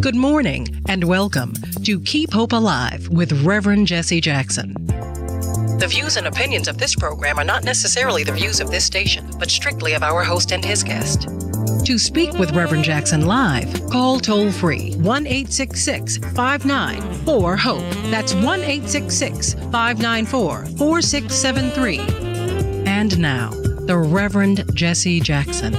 Good morning and welcome to Keep Hope Alive with Reverend Jesse Jackson. The views and opinions of this program are not necessarily the views of this station, but strictly of our host and his guest. To speak with Reverend Jackson live, call toll-free 1-866-594-HOPE. That's 1-866-594-4673. And now, the Reverend Jesse Jackson.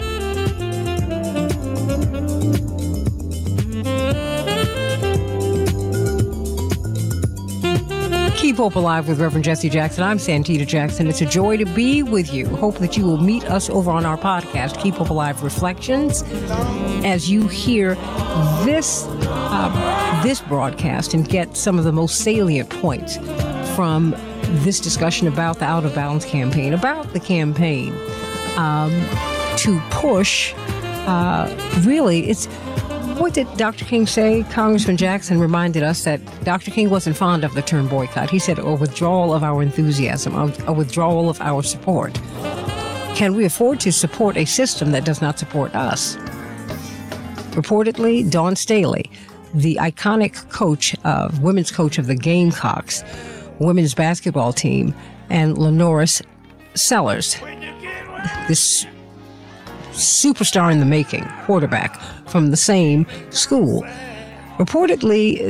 Keep Hope Alive with Reverend Jesse Jackson. I'm Santita Jackson. It's a joy to be with you. Hope that you will meet us over on our podcast, Keep Hope Alive Reflections, as you hear this broadcast and get some of the most salient points from this discussion about the Out of Bounds campaign, about the campaign to push, it's what did Dr. King say? Congressman Jackson reminded us that Dr. King wasn't fond of the term boycott. He said a withdrawal of our enthusiasm, a withdrawal of our support. Can we afford to support a system that does not support us? Reportedly, Dawn Staley, the iconic women's coach of the Gamecocks women's basketball team, and Lenoris Sellers, this superstar in the making, quarterback from the same school. Reportedly,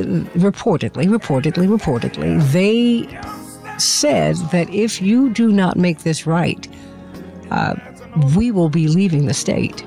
they said that if you do not make this right, we will be leaving the state.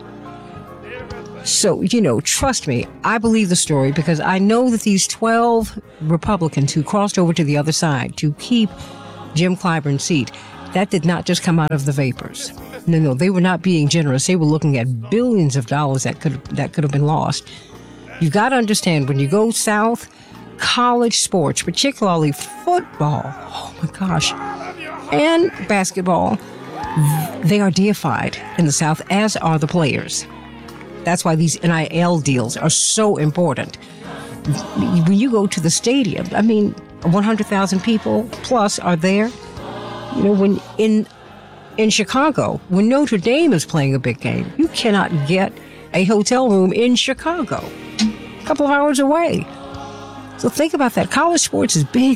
So, trust me, I believe the story because I know that these 12 Republicans who crossed over to the other side to keep Jim Clyburn's seat, that did not just come out of the vapors. No, they were not being generous. They were looking at billions of dollars that could have been lost. You've got to understand, when you go south, college sports, particularly football, oh my gosh, and basketball, they are deified in the South, as are the players. That's why these NIL deals are so important. When you go to the stadium, 100,000 people plus are there. When in Chicago, when Notre Dame is playing a big game, you cannot get a hotel room in Chicago, a couple of hours away. So think about that. College sports is big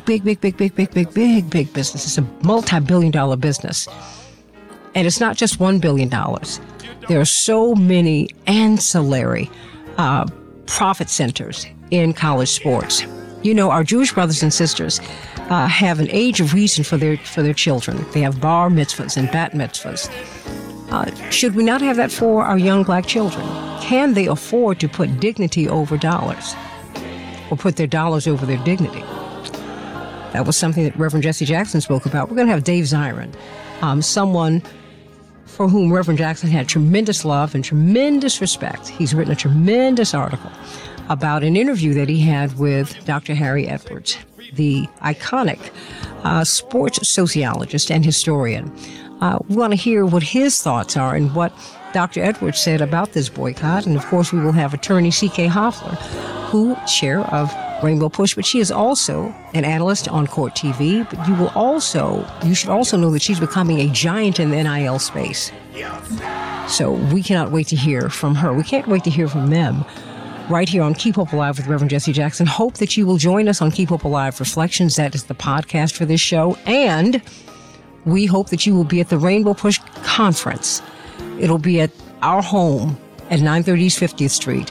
business. It's a multi-billion-dollar business. And it's not just $1 billion. There are so many ancillary profit centers in college sports. Our Jewish brothers and sisters have an age of reason for their children. They have bar mitzvahs and bat mitzvahs. Should we not have that for our young black children? Can they afford to put dignity over dollars, or put their dollars over their dignity? That was something that Reverend Jesse Jackson spoke about. We're going to have Dave Zirin, someone for whom Reverend Jackson had tremendous love and tremendous respect. He's written a tremendous article about an interview that he had with Dr. Harry Edwards, the iconic sports sociologist and historian. We want to hear what his thoughts are and what Dr. Edwards said about this boycott. And of course, we will have attorney C.K. Hoffler, who chair of Rainbow Push, but she is also an analyst on Court TV. But you should also know that she's becoming a giant in the NIL space. So we cannot wait to hear from her. We can't wait to hear from them right here on Keep Hope Alive with Reverend Jesse Jackson. Hope that you will join us on Keep Hope Alive Reflections. That is the podcast for this show. And we hope that you will be at the Rainbow Push Conference. It'll be at our home at 930 East 50th Street,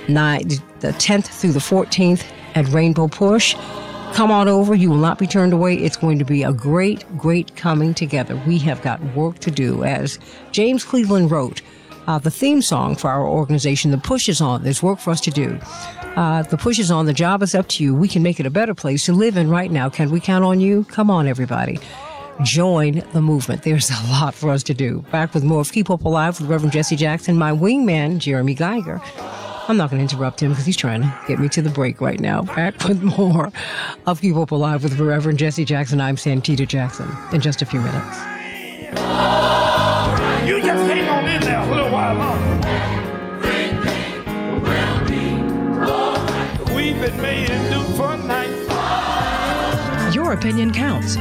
the 10th through the 14th at Rainbow Push. Come on over. You will not be turned away. It's going to be a great, great coming together. We have got work to do. As James Cleveland wrote, the theme song for our organization, The Push is on. There's work for us to do. The push is on. The job is up to you. We can make it a better place to live in right now. Can we count on you? Come on, everybody. Join the movement. There's a lot for us to do. Back with more of Keep Hope Alive with Reverend Jesse Jackson. My wingman, Jeremy Geiger. I'm not going to interrupt him because he's trying to get me to the break right now. Back with more of Keep Hope Alive with Reverend Jesse Jackson. I'm Santita Jackson in just a few minutes. You just hang on in there a little while longer. We've been made to do for night. Your opinion counts.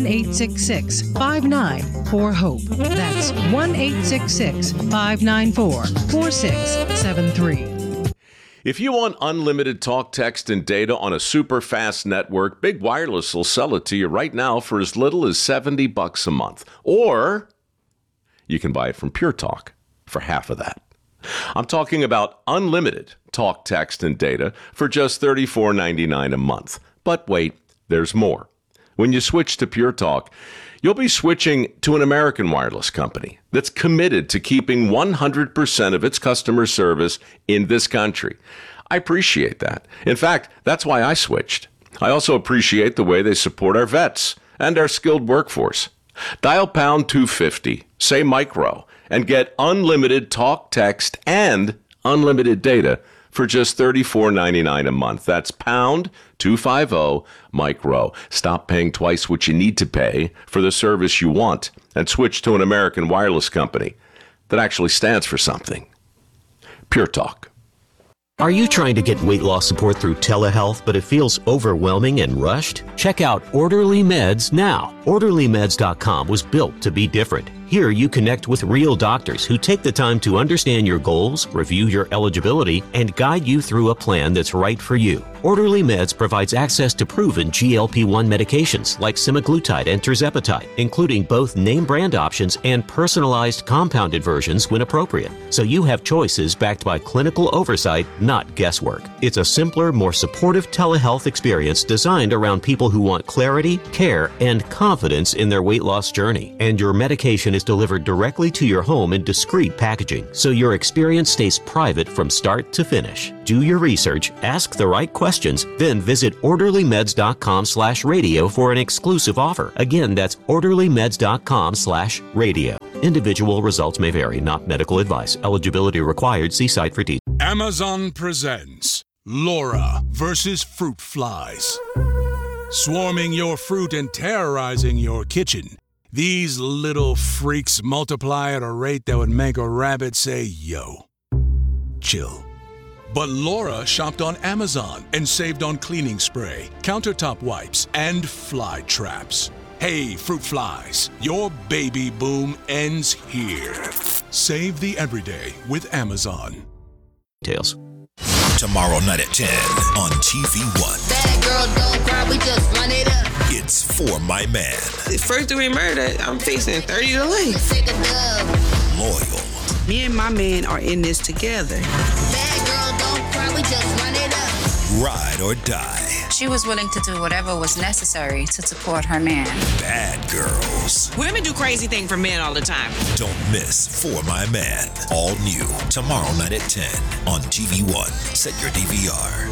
1-866-594-HOPE. That's 1-866-594-4673. If you want unlimited talk, text, and data on a super fast network, Big Wireless will sell it to you right now for as little as $70 a month. Or you can buy it from Pure Talk for half of that. I'm talking about unlimited talk, text, and data for just $34.99 a month. But wait, there's more. When you switch to Pure Talk, you'll be switching to an American wireless company that's committed to keeping 100% of its customer service in this country. I appreciate that. In fact, that's why I switched. I also appreciate the way they support our vets and our skilled workforce. Dial pound 250, say micro, and get unlimited talk, text, and unlimited data for just $34.99 a month. That's pound 250 micro. Stop paying twice what you need to pay for the service you want and switch to an American wireless company that actually stands for something. Pure Talk. Are you trying to get weight loss support through telehealth, but it feels overwhelming and rushed? Check out Orderly Meds now. OrderlyMeds.com was built to be different. Here you connect with real doctors who take the time to understand your goals, review your eligibility, and guide you through a plan that's right for you. Orderly Meds provides access to proven GLP-1 medications like semaglutide and tirzepatide, including both name brand options and personalized compounded versions when appropriate. So you have choices backed by clinical oversight, not guesswork. It's a simpler, more supportive telehealth experience designed around people who want clarity, care, and confidence in their weight loss journey. And your medication is delivered directly to your home in discreet packaging, so your experience stays private from start to finish. Do your research, ask the right questions, then visit orderlymeds.com/radio for an exclusive offer. Again, that's orderlymeds.com/radio. Individual results may vary, not medical advice. Eligibility required. See site for details. Amazon presents Laura versus fruit flies. Swarming your fruit and terrorizing your kitchen. These little freaks multiply at a rate that would make a rabbit say, yo. Chill. But Laura shopped on Amazon and saved on cleaning spray, countertop wipes, and fly traps. Hey, fruit flies, your baby boom ends here. Save the everyday with Amazon. Details. Tomorrow night at 10 on TV1. Bad girl, don't cry, we just run it up. It's For My Man. First degree murder, I'm facing 30 to life. Loyal. Me and my man are in this together. Bad girl, don't cry, we just run it up. Ride or die. She was willing to do whatever was necessary to support her man. Bad girls. Women do crazy things for men all the time. Don't miss For My Man. All new tomorrow night at 10 on TV1. Set your DVR.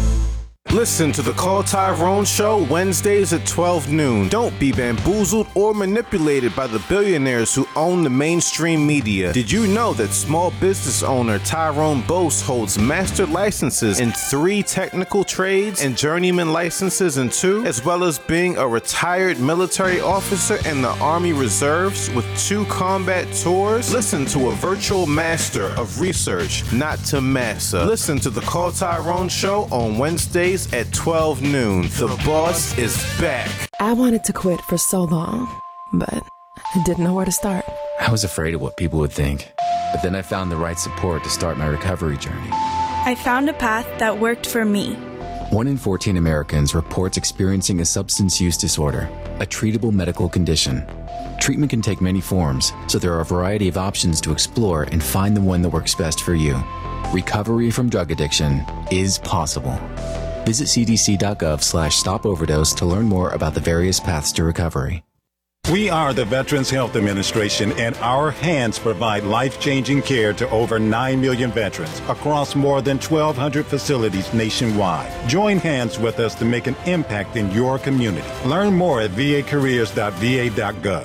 Listen to the Call Tyrone Show Wednesdays at 12 noon. Don't be bamboozled or manipulated by the billionaires who own the mainstream media. Did you know that small business owner Tyrone Bose holds master licenses in 3 technical trades and journeyman licenses in 2, as well as being a retired military officer in the Army Reserves with 2 combat tours? Listen to a virtual master of research, not to massa. Listen to the Call Tyrone Show on Wednesdays at 12 noon. The boss is back. I wanted to quit for so long, but I didn't know where to start. I was afraid of what people would think, but then I found the right support to start my recovery journey. I found a path that worked for me. 1 in 14 Americans reports experiencing a substance use disorder, a treatable medical condition. Treatment can take many forms, so there are a variety of options to explore and find the one that works best for you. Recovery from drug addiction is possible. Visit cdc.gov/stopoverdose to learn more about the various paths to recovery. We are the Veterans Health Administration, and our hands provide life-changing care to over 9 million veterans across more than 1,200 facilities nationwide. Join hands with us to make an impact in your community. Learn more at vacareers.va.gov.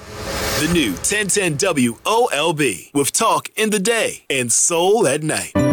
The new 1010 WOLB with talk in the day and soul at night.